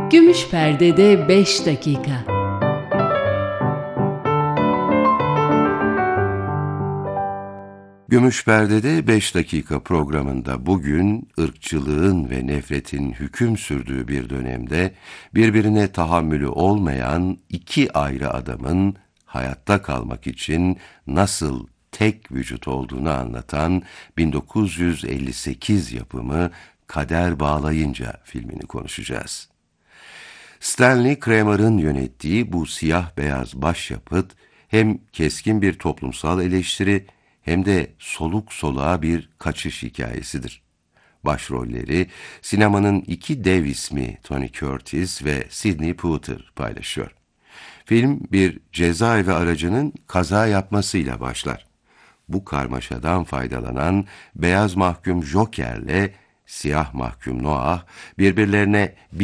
Gümüş Perde'de 5 dakika. Gümüş Perde'de 5 dakika programında bugün ırkçılığın ve nefretin hüküm sürdüğü bir dönemde birbirine tahammülü olmayan iki ayrı adamın hayatta kalmak için nasıl tek vücut olduğunu anlatan 1958 yapımı Kader Bağlayınca filmini konuşacağız. Stanley Kramer'ın yönettiği bu siyah beyaz başyapıt hem keskin bir toplumsal eleştiri hem de soluk soluğa bir kaçış hikayesidir. Başrolleri sinemanın iki dev ismi Tony Curtis ve Sidney Poitier paylaşıyor. Film bir cezaevi aracının kaza yapmasıyla başlar. Bu karmaşadan faydalanan beyaz mahkum Joker'le siyah mahkum Noah birbirlerine